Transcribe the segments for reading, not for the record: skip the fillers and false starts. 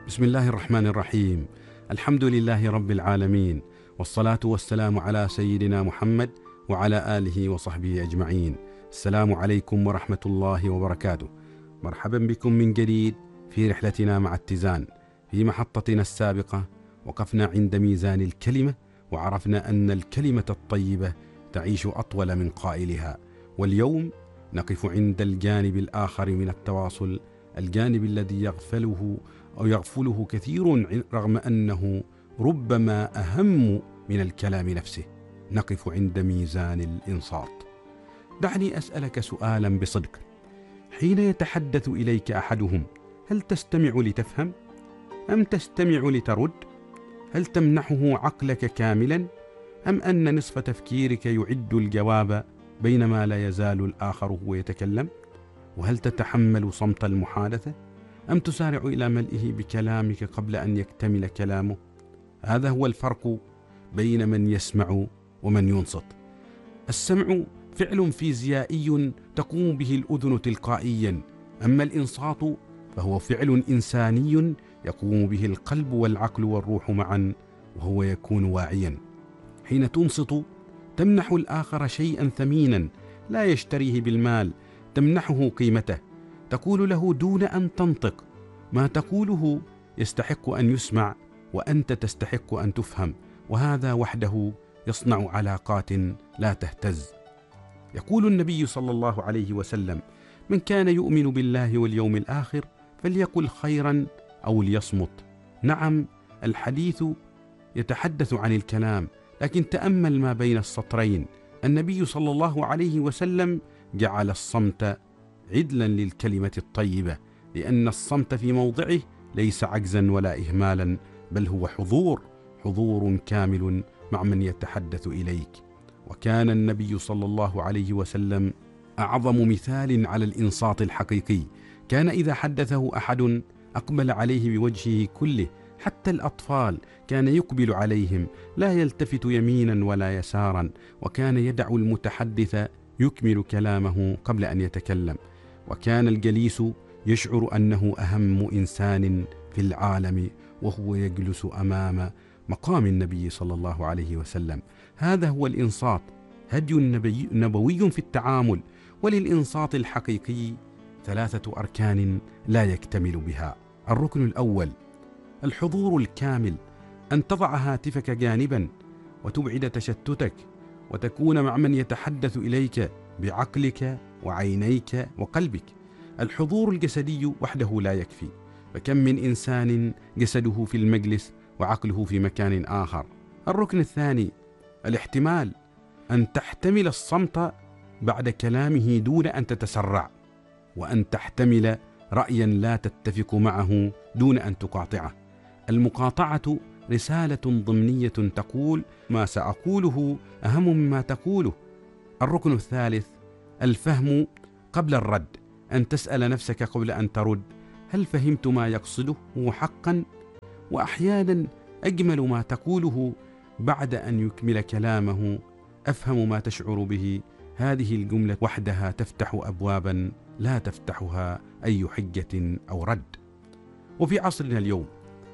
بسم الله الرحمن الرحيم. الحمد لله رب العالمين، والصلاة والسلام على سيدنا محمد وعلى آله وصحبه أجمعين. السلام عليكم ورحمة الله وبركاته. مرحبا بكم من جديد في رحلتنا مع اتزان. في محطتنا السابقة وقفنا عند ميزان الكلمة، وعرفنا أن الكلمة الطيبة تعيش أطول من قائلها. واليوم نقف عند الجانب الآخر من التواصل، الجانب الذي يغفله كثير رغم أنه ربما أهم من الكلام نفسه. نقف عند ميزان الإنصات. دعني أسألك سؤالا بصدق. حين يتحدث إليك أحدهم، هل تستمع لتفهم؟ أم تستمع لترد؟ هل تمنحه عقلك كاملا؟ أم أن نصف تفكيرك يعد الجواب بينما لا يزال الآخر هو يتكلم؟ وهل تتحمل صمت المحادثة؟ أم تسارع إلى ملئه بكلامك قبل أن يكتمل كلامه؟ هذا هو الفرق بين من يسمع ومن ينصت. السمع فعل فيزيائي تقوم به الأذن تلقائيا، أما الإنصات فهو فعل إنساني يقوم به القلب والعقل والروح معا، وهو يكون واعيا. حين تنصت تمنح الآخر شيئا ثمينا لا يشتريه بالمال، تمنحه قيمته، تقول له دون أن تنطق. ما تقوله يستحق أن يسمع، وأنت تستحق أن تفهم، وهذا وحده يصنع علاقات لا تهتز. يقول النبي صلى الله عليه وسلم: من كان يؤمن بالله واليوم الآخر فليقل خيرا أو ليصمت. نعم، الحديث يتحدث عن الكلام، لكن تأمل ما بين السطرين. النبي صلى الله عليه وسلم جعل الصمت عدلا للكلمة الطيبة، لأن الصمت في موضعه ليس عجزا ولا إهمالا، بل هو حضور كامل مع من يتحدث إليك. وكان النبي صلى الله عليه وسلم أعظم مثال على الإنصات الحقيقي. كان إذا حدثه أحد أقبل عليه بوجهه كله، حتى الأطفال كان يقبل عليهم، لا يلتفت يمينا ولا يسارا، وكان يدع المتحدث يكمل كلامه قبل أن يتكلم. وكان الجليس يشعر أنه أهم إنسان في العالم وهو يجلس أمام مقام النبي صلى الله عليه وسلم. هذا هو الإنصات، هدي نبوي في التعامل. وللإنصات الحقيقي 3 أركان لا يكتمل بها. الركن الأول الحضور الكامل، أن تضع هاتفك جانبا وتبعد تشتتك، وتكون مع من يتحدث إليك بعقلك وعينيك وقلبك. الحضور الجسدي وحده لا يكفي، فكم من إنسان جسده في المجلس وعقله في مكان آخر. الركن الثاني الاحتمال، أن تحتمل الصمت بعد كلامه دون أن تتسرع، وأن تحتمل رأيا لا تتفق معه دون أن تقاطعه. المقاطعة رسالة ضمنية تقول: ما سأقوله أهم مما تقوله. الركن الثالث الفهم قبل الرد، أن تسأل نفسك قبل أن ترد: هل فهمت ما يقصده حقا؟ وأحيانا أجمل ما تقوله بعد أن يكمل كلامه: أفهم ما تشعر به. هذه الجملة وحدها تفتح أبوابا لا تفتحها أي حجة أو رد. وفي عصرنا اليوم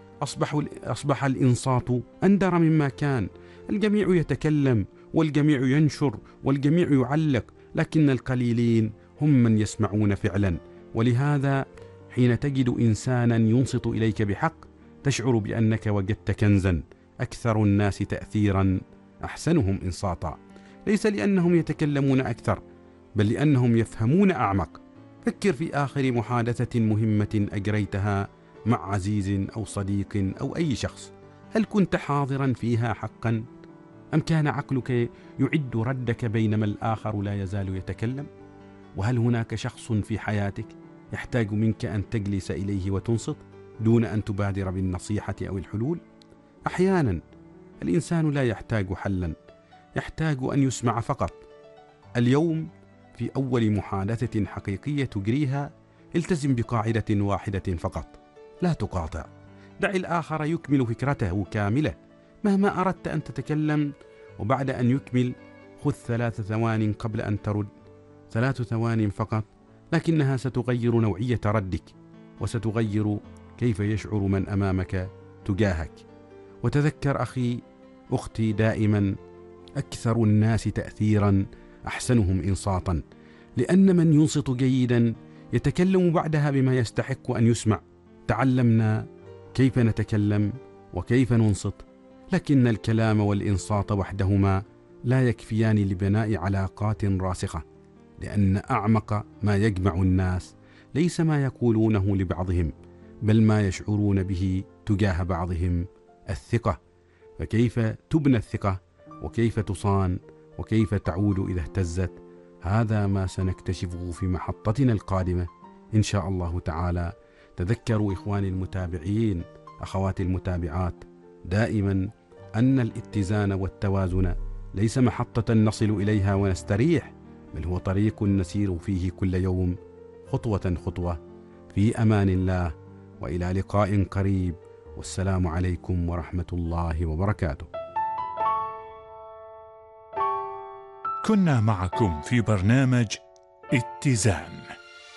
أصبح الإنصات أندر مما كان. الجميع يتكلم، والجميع ينشر، والجميع يعلق، لكن القليلين هم من يسمعون فعلا. ولهذا حين تجد إنسانا ينصت إليك بحق تشعر بأنك وجدت كنزا. أكثر الناس تأثيرا أحسنهم إنصاتا، ليس لأنهم يتكلمون أكثر، بل لأنهم يفهمون أعمق. فكر في آخر محادثة مهمة أجريتها مع عزيز أو صديق أو أي شخص، هل كنت حاضرا فيها حقا؟ أم كان عقلك يعد ردك بينما الآخر لا يزال يتكلم؟ وهل هناك شخص في حياتك يحتاج منك أن تجلس إليه وتنصت دون أن تبادر بالنصيحة أو الحلول؟ أحيانا الإنسان لا يحتاج حلا، يحتاج أن يسمع فقط. اليوم في أول محادثة حقيقية تجريها التزم بقاعدة واحدة فقط: لا تقاطع. دع الآخر يكمل فكرته كاملة مهما أردت أن تتكلم، وبعد أن يكمل خذ 3 ثوان قبل أن ترد. 3 ثوان فقط، لكنها ستغير نوعية ردك، وستغير كيف يشعر من أمامك تجاهك. وتذكر أخي أختي دائما أكثر الناس تأثيرا أحسنهم إنصاتا، لأن من ينصت جيدا يتكلم بعدها بما يستحق أن يسمع. تعلمنا كيف نتكلم وكيف ننصت، لكن الكلام والإنصات وحدهما لا يكفيان لبناء علاقات راسخة، لأن أعمق ما يجمع الناس ليس ما يقولونه لبعضهم، بل ما يشعرون به تجاه بعضهم، الثقة. فكيف تبنى الثقة، وكيف تصان، وكيف تعود إذا اهتزت؟ هذا ما سنكتشفه في محطتنا القادمة إن شاء الله تعالى. تذكروا إخواني المتابعين، أخواتي المتابعات، دائما أن الاتزان والتوازن ليس محطة نصل إليها ونستريح، بل هو طريق نسير فيه كل يوم خطوة خطوة. في أمان الله، وإلى لقاء قريب، والسلام عليكم ورحمة الله وبركاته. كنا معكم في برنامج اتزان.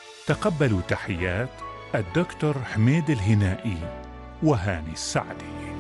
تقبلوا تحيات الدكتور حميد الهنائي وهاني السعدي.